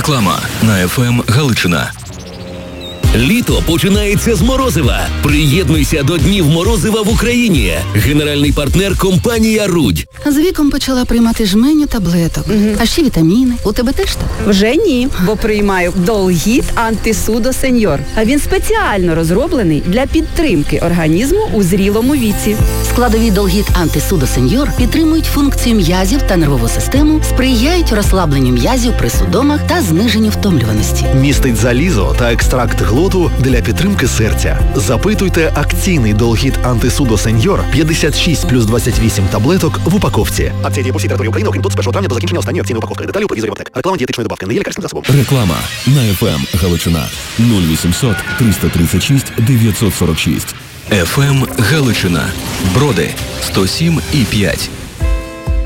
Реклама на ФМ Галичина. Літо починається з морозива. Приєднуйся до Днів морозива в Україні. Генеральний партнер – компанія «Рудь». З віком почала приймати жменю таблеток. А ще вітаміни. У тебе теж так? Вже ні, бо приймаю Долгіт Антисудо Сеньор. А він спеціально розроблений для підтримки організму у зрілому віці. Складові Долгіт Антисудо Сеньор підтримують функцію м'язів та нервову систему, сприяють розслабленню м'язів при судомах та зниженню втомлюваності. Містить залізо та екстракт глоту для підтримки серця. Запитуйте акційний Долгіт Антисудо Сеньор 56 плюс 28 таблеток в упаковці. Акція діє по всій території України, окрім тут з 1 травня до закінчення останньої акційної упаковки. Деталі у провізорі аптек. Реклама дієтичної добавки не є лікарським засобом. Реклама на ФМ Галичина. 0800 336 946. ФМ Галичина. Броди 107,5.